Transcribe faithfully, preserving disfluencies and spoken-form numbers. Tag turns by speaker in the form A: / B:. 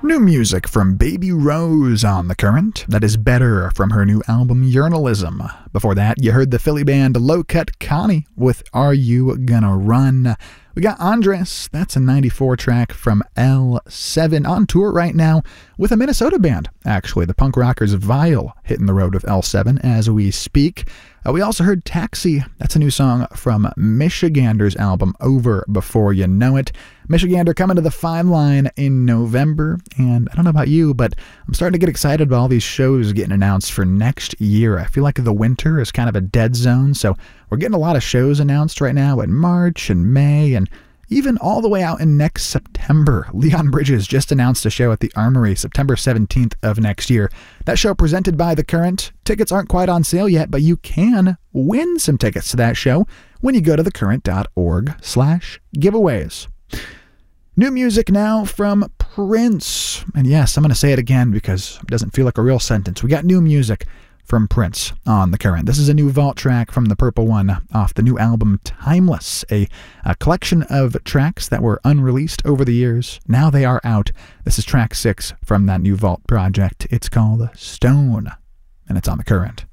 A: New music from Baby Rose on The Current. That is Better from her new album Journalism. Before that, you heard the Philly band Low Cut Connie with Are You Gonna Run? We got Andres, that's a ninety-four track from L seven, on tour right now with a Minnesota band, actually. The punk rockers Vile hitting the road with L seven as we speak. Uh, we also heard Taxi, that's a new song from Michigander's album Over Before You Know It. Michigander coming to the Fine Line in November, and I don't know about you, but I'm starting to get excited about all these shows getting announced for next year. I feel like the winter is kind of a dead zone, so we're getting a lot of shows announced right now in March and May, and even all the way out in next September. Leon Bridges just announced a show at the Armory September seventeenth of next year. That show presented by The Current. Tickets aren't quite on sale yet, but you can win some tickets to that show when you go to thecurrent.org slash giveaways. New music now from Prince. And yes, I'm going to say it again because it doesn't feel like a real sentence. We got new music from Prince on The Current. This is a new vault track from the Purple One off the new album Timeless, a, a collection of tracks that were unreleased over the years. Now they are out. This is track six from that new vault project. It's called Stone, and it's on The Current.